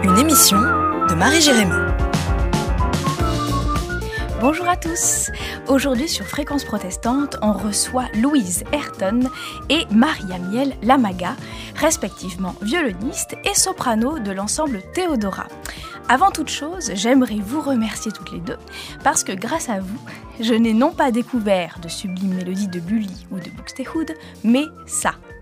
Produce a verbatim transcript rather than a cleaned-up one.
Une émission de Marie-Jérémy. Bonjour à tous. Aujourd'hui sur Fréquence Protestante, on reçoit Louise Ayrton et Marie-Amiel Lamaga, respectivement violoniste et soprano de l'ensemble Théodora. Avant toute chose, j'aimerais vous remercier toutes les deux, parce que grâce à vous, je n'ai non pas découvert de sublimes mélodies de Lully ou de Buxtehude, mais ça.